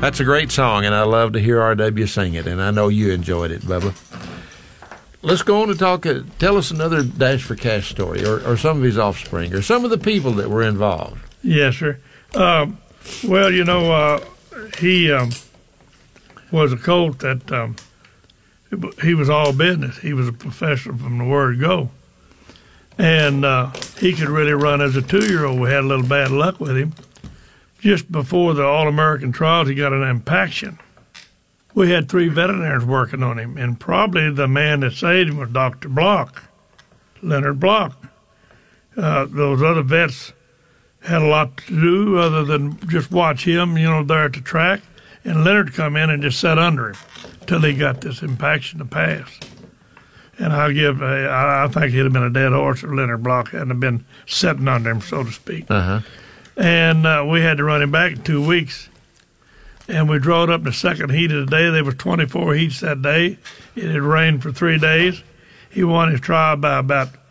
That's a great song, and I love to hear R.W. sing it, and I know you enjoyed it, Bubba. Let's go on to talk. Tell us another Dash for Cash story, or some of his offspring, or some of the people that were involved. Yes, sir. Well, he was a colt that he was all business. He was a professional from the word go. And he could really run as a 2-year-old. We had a little bad luck with him. Just before the All-American trials, he got an impaction. We had 3 veterinarians working on him, and probably the man that saved him was Dr. Block, Leonard Block. Those other vets had a lot to do other than just watch him, there at the track, and Leonard come in and just sat under him till he got this impaction to pass. And I think he'd have been a dead horse if Leonard Block hadn't have been sitting under him, so to speak. Uh-huh. And we had to run him back in 2 weeks. And we drove up the second heat of the day. There was 24 heats that day. It had rained for 3 days. He won his trial by about